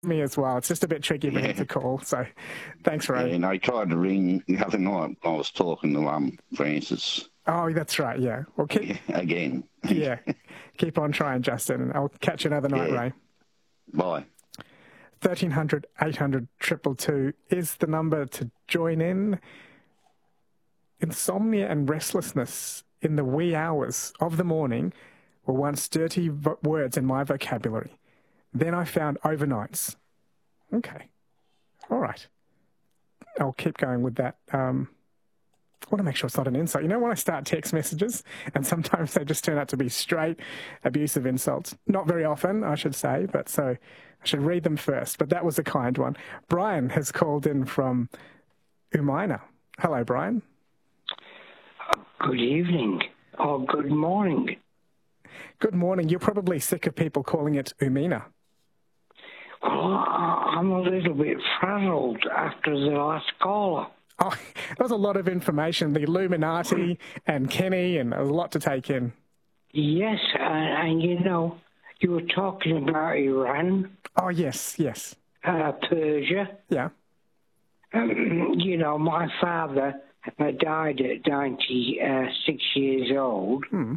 Me as well. It's just a bit tricky for him to call. So thanks, Ray. Yeah, and I tried to ring the other night. I was talking to Francis. Oh, that's right. Yeah. Well, again. Yeah. Keep on trying, Justin. And I'll catch you another night, Ray. Bye. 1300 800 222 is the number to join in. Insomnia and restlessness in the wee hours of the morning were once dirty words in my vocabulary. Then I found overnights. Okay. All right. I'll keep going with that. I want to make sure it's not an insult. You know, when I start text messages and sometimes they just turn out to be straight abusive insults. Not very often, I should say, but so I should read them first. But that was a kind one. Brian has called in from Umaina. Hello, Brian. Good evening or good morning. Good morning. You're probably sick of people calling it Umina. Well, I'm a little bit frazzled after the last caller. Oh, there was a lot of information, the Illuminati and Kenny, and there was a lot to take in. Yes, and you know, you were talking about Iran. Oh, yes. Persia. Yeah. You know, my father died at 96 years old, and,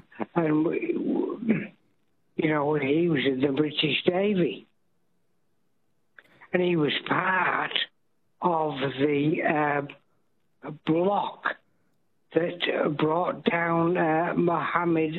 you know, he was in the British Navy. And he was part of the bloc that brought down Mohammed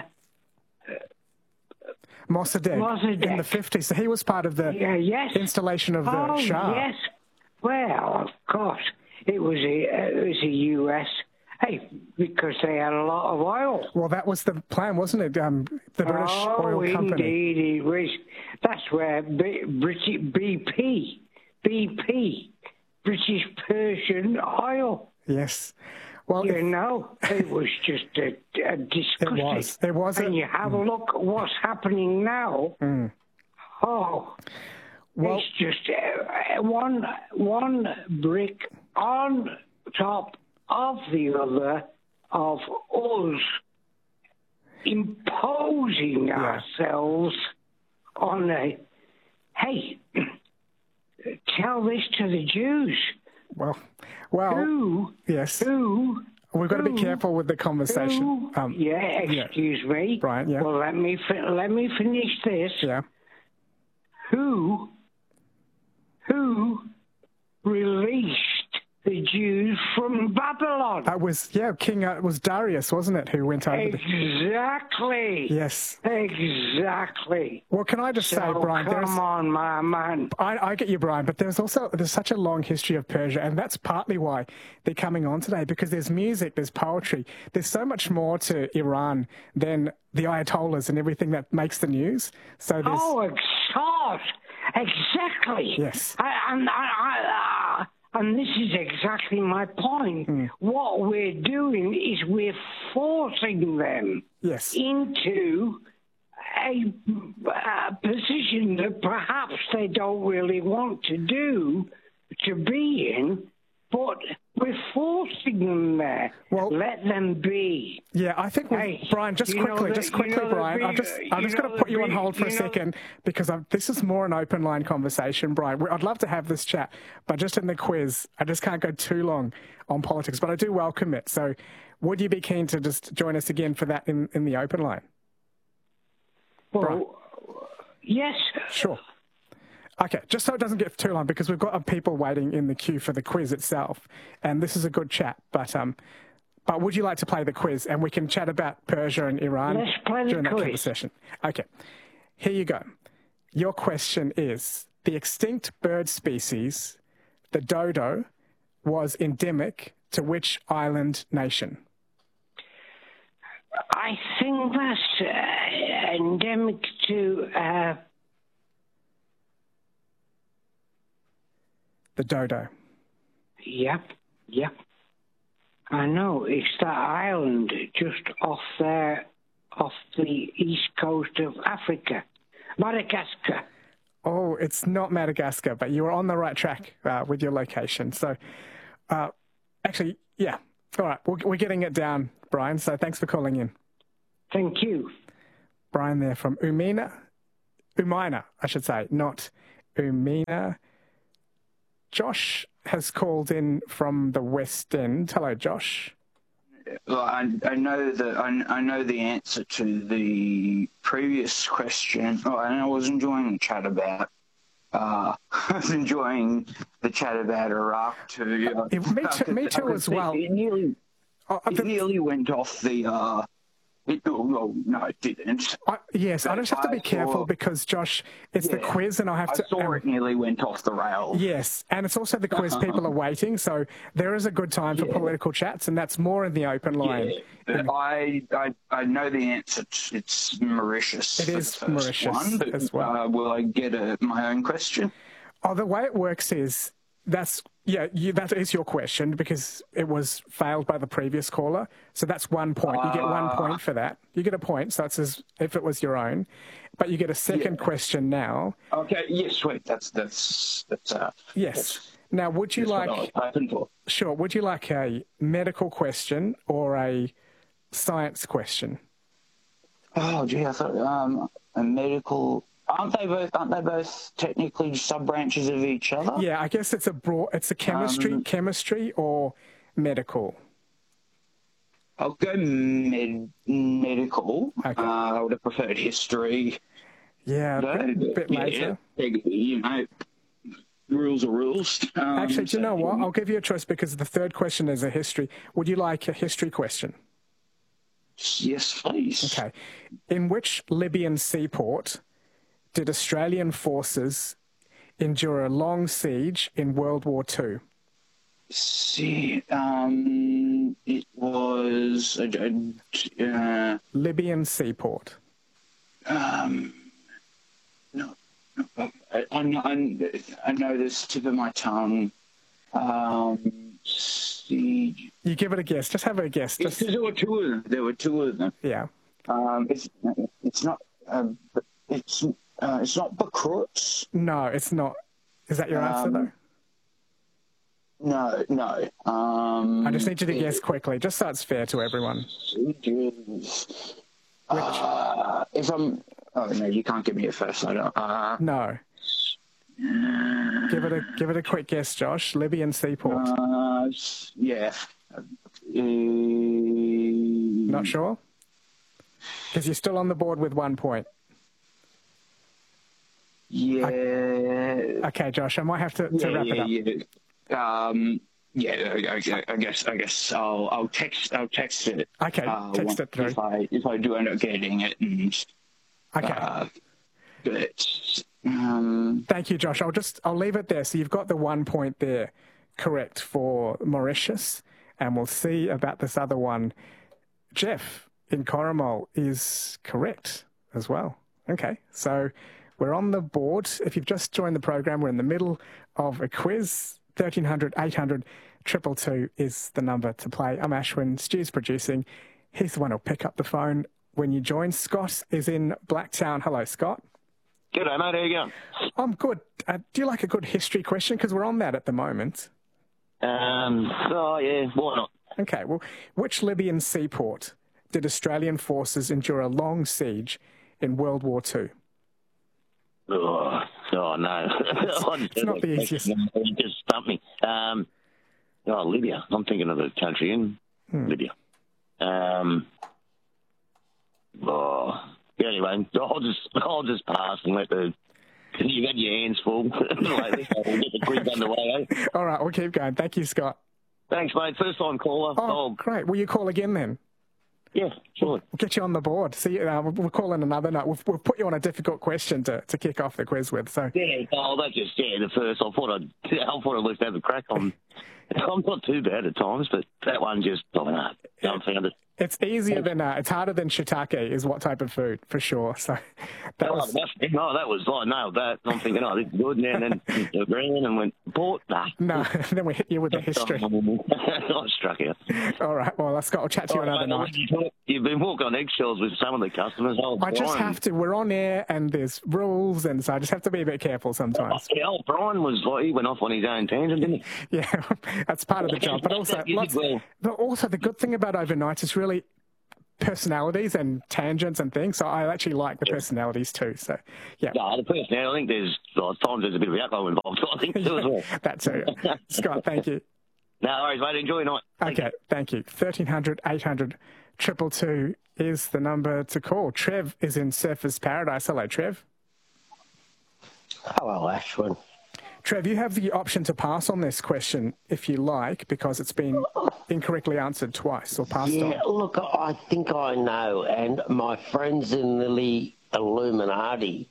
Mossadegh in the 50s. So he was part of the installation of the Shah. Yes. Well, of course, it was a U.S. because they had a lot of oil. Well, that was the plan, wasn't it? The British Oil Company. Indeed, it was. That's where BP, British Persian Oil. Yes. Well, you know, it was just a disgusting. It was. And you have a look at what's happening now. Oh, well, it's just one brick on top of the other of us imposing ourselves on tell this to the Jews. Well, yes. We've got to be careful with the conversation. Excuse me. Brian, yeah. Well, let me finish this. Yeah. Who released the Jews from Babylon? It was King. It was Darius, wasn't it, who went over? Exactly. Yes. Exactly. Well, can I just say, Brian? Come on, my man. I get you, Brian, but there's such a long history of Persia, and that's partly why they're coming on today, because there's music, there's poetry, there's so much more to Iran than the Ayatollahs and everything that makes the news. So there's... Oh, exactly. Yes. And this is exactly my point. What we're doing is we're forcing them into a position that perhaps they don't really want to be in, but we're forcing them there. Well, let them be. Yeah, I think, Brian, just quickly, Brian, I'm just going to put you on hold for a second, because this is more an open line conversation, Brian. I'd love to have this chat, but just in the quiz, I just can't go too long on politics, but I do welcome it. So would you be keen to just join us again for that in the open line? Well, Brian? Yes. Sure. Okay, just so it doesn't get too long, because we've got people waiting in the queue for the quiz itself, and this is a good chat. But would you like to play the quiz, and we can chat about Persia and Iran during that conversation? Okay, here you go. Your question is: the extinct bird species, the dodo, was endemic to which island nation? I think that's endemic to... The dodo. Yep. I know. It's that island just off the east coast of Africa. Madagascar. Oh, it's not Madagascar, but you were on the right track with your location. So, actually, yeah. All right, we're getting it down, Brian, so thanks for calling in. Thank you. Brian there from Umaina, I should say, not Umina. Josh has called in from the West End. Hello, Josh. Well, I know the answer to the previous question. Oh, and I was enjoying the chat about. I was enjoying the chat about Iraq too. Me too as well. It nearly went off the. No, it didn't. Yes, I just have to be careful because, Josh, it's the quiz and I saw it nearly went off the rails. Yes, and it's also the quiz. People are waiting, so there is a good time for political chats, and that's more in the open line. Yeah, I know the answer. It's Mauritius. It is Mauritius as well. Will I get my own question? Oh, the way it works is that is your question because it was failed by the previous caller. So that's 1 point. You get 1 point for that. You get a point, so it's as if it was your own. But you get a second question now. Okay, yes, wait, that's yes. Now, would you like... Sure, would you like a medical question or a science question? Oh, gee, I thought a medical... Aren't they both technically sub-branches of each other? Yeah, I guess it's a chemistry or medical. I'll go medical. Okay. I would have preferred history. Yeah, a bit later. Rules are rules. Actually, do you know what? I'll give you a choice because the third question is a history. Would you like a history question? Yes, please. Okay. In which Libyan seaport did Australian forces endure a long siege in World War II? It was Libyan seaport. No, I know this tip of my tongue. Siege. You give it a guess. Just have a guess. Because there were two of them. Yeah. It's not. It's not Beirut. No, it's not. Is that your answer, though? No. I just need you to guess quickly, just so it's fair to everyone. If I'm... Oh, no, you can't give me a first. I don't... No. Give it a quick guess, Josh. Libyan seaport. Yeah. Not sure? Because you're still on the board with 1 point. Yeah. Okay, Josh, I might have to wrap it up. I guess I'll text it. Okay, text it through. If I do end up getting it. Okay. But thank you, Josh. I'll leave it there. So you've got the 1 point there, correct, for Mauritius, and we'll see about this other one. Jeff in Coromol is correct as well. Okay, so we're on the board. If you've just joined the program, we're in the middle of a quiz. 1300 800 222 is the number to play. I'm Ashwin. Stu's producing. He's the one who'll pick up the phone when you join. Scott is in Blacktown. Hello, Scott. G'day, mate. How you going? I'm good. Do you like a good history question? Because we're on that at the moment. Oh, yeah. Why not? Okay. Well, which Libyan seaport did Australian forces endure a long siege in World War II? Oh no. It's not the easiest. You just stumped me. Libya. I'm thinking of a country in Libya. Anyway, I'll just pass and let you've had your hands full. We'll get the quiz underway, eh? All right, we'll keep going. Thank you, Scott. Thanks, mate. First time caller. Oh, great. Will you call again then? Yeah, sure. We'll get you on the board. See, we'll call in another night. We've put you on a difficult question to kick off the quiz with. So yeah, the first. I thought I'd at least have a crack on. I'm not too bad at times, but that one just don't found it. It's easier than it's harder than shiitake is what type of food for sure. So I nailed that. I'm thinking, this is good, and then the green and went port. Nah. No, then we hit you with the history. I struck out. All right, well, Scott, I'll chat to you another night. You've been walking on eggshells with some of the customers. I just have to. We're on air, and there's rules, and so I just have to be a bit careful sometimes. Brian he went off on his own tangent, didn't he? Yeah, that's part of the job. But also, the good thing about overnights is really personalities and tangents and things. So I actually like the personalities too. So, yeah. Yeah, the personality, I think times there's a bit of alcohol involved, I think, too, as well. That too. Scott, thank you. No worries, mate. Enjoy your night. Okay, thank you. 1300 800 222 is the number to call. Trev is in Surfers Paradise. Hello, Trev. Hello, Ashwin. Trev, you have the option to pass on this question if you like, because it's been incorrectly answered twice or passed on. Yeah, look, I think I know, and my friends in the Illuminati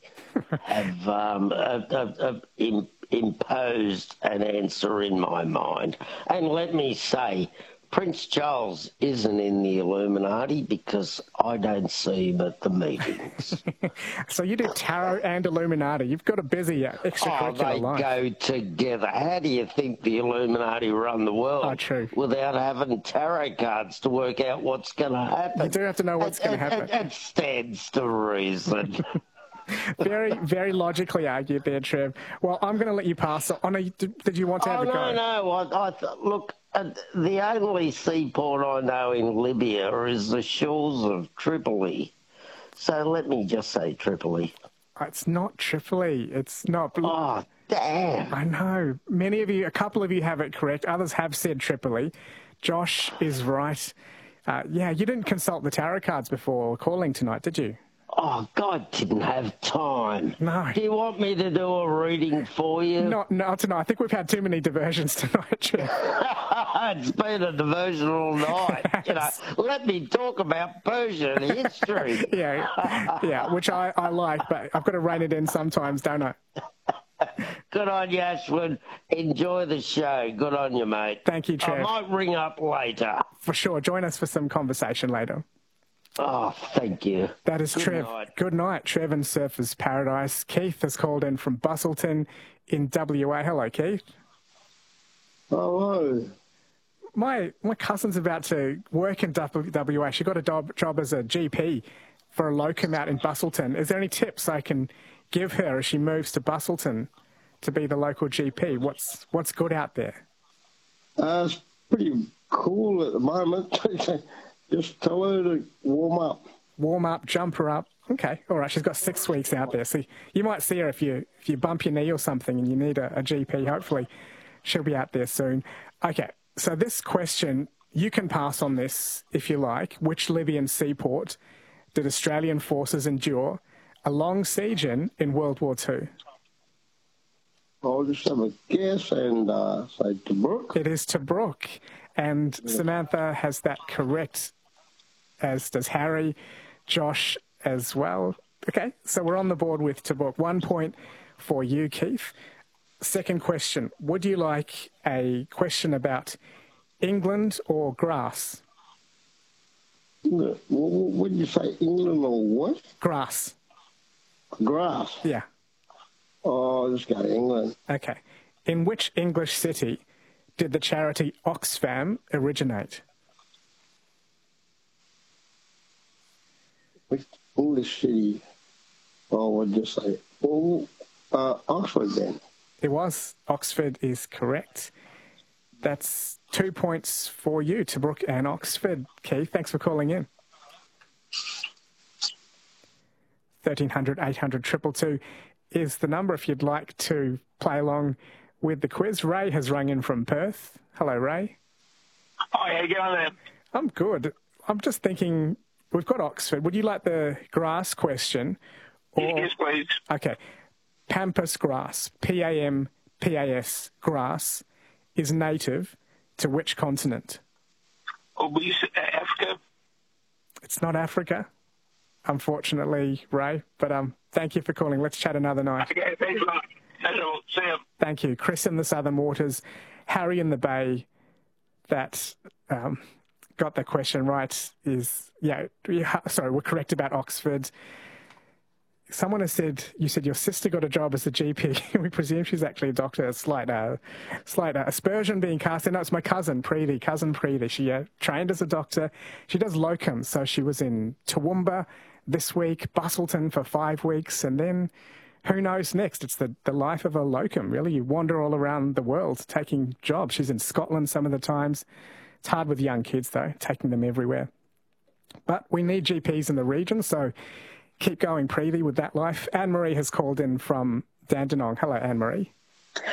have imposed an answer in my mind. And let me say, Prince Charles isn't in the Illuminati because I don't see him at the meetings. So you do tarot and Illuminati. You've got a busy extracurricular life. They go together. How do you think the Illuminati run the world? Oh, true. Without having tarot cards to work out what's going to happen? You do have to know what's going to happen. It stands to reason. Very, very logically argued there, Trev. Well, I'm going to let you pass. Oh, no, did you want to have a go? No. Look, the only seaport I know in Libya is the shores of Tripoli. So let me just say Tripoli. It's not Tripoli. It's not. Oh, damn. I know. Many of you, a couple of you have it correct. Others have said Tripoli. Josh is right. Yeah, you didn't consult the tarot cards before calling tonight, did you? Oh, God didn't have time. No. Do you want me to do a reading for you? Not tonight. I think we've had too many diversions tonight, Trev. It's been a diversional night. You know, let me talk about Persian history. Yeah, which I like, but I've got to rein it in sometimes, don't I? Good on you, Ashwin. Enjoy the show. Good on you, mate. Thank you, Trev. I might ring up later. For sure. Join us for some conversation later. Oh, thank you. That is Trev. Good night, Trev in Surfers Paradise. Keith has called in from Busselton in WA. Hello, Keith. Hello. My cousin's about to work in WA. She got a job as a GP for a locum out in Busselton. Is there any tips I can give her as she moves to Busselton to be the local GP? What's good out there? It's pretty cool at the moment. Just tell her to warm up. Warm up, jump her up. Okay, all right. She's got 6 weeks out there. So you might see her if you bump your knee or something and you need a GP. Hopefully she'll be out there soon. Okay, so this question, you can pass on this if you like. Which Libyan seaport did Australian forces endure a long siege in World War II? I'll just have a guess and say Tobruk. It is Tobruk. And Samantha has that correct, as does Harry, Josh as well. Okay, so we're on the board with Tobruk. 1 point for you, Keith. Second question, would you like a question about England or grass? Would you say England or what? Grass. Grass? Yeah. Oh, I'll just go England. Okay. In which English city did the charity Oxfam originate? Which English city? Oh, what would you say? Oh, Oxford then. It was. Oxford is correct. That's 2 points for you, Tobruk and Oxford. Keith, thanks for calling in. 1300 800 222 is the number if you'd like to play along with the quiz. Ray has rung in from Perth. Hello, Ray. Hi, how you going there? I'm good. I'm just thinking, we've got Oxford. Would you like the grass question? Yes, please. Okay. Pampas grass, Pampas grass, is native to which continent? Africa. It's not Africa, unfortunately, Ray. But thank you for calling. Let's chat another night. Okay, thanks a lot. See you. Thank you. Chris in the Southern Waters, Harry in the Bay, that got the question right is, sorry, we're correct about Oxford. Someone has said, you said your sister got a job as a GP. We presume she's actually a doctor. A slight aspersion being cast in. No, it's my cousin Preeti. She trained as a doctor. She does locum. So she was in Toowoomba this week, Busselton for 5 weeks, and then who knows next? It's the life of a locum, really. You wander all around the world taking jobs. She's in Scotland some of the times. It's hard with young kids, though, taking them everywhere. But we need GPs in the region, so keep going, Preeti, with that life. Anne-Marie has called in from Dandenong. Hello, Anne-Marie.